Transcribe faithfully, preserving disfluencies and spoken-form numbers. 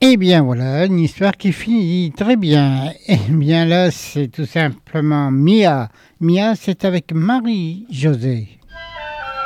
Eh bien voilà, une histoire qui finit très bien. Eh bien là, c'est tout simplement Mia. Mia, c'est avec Marie-Josée.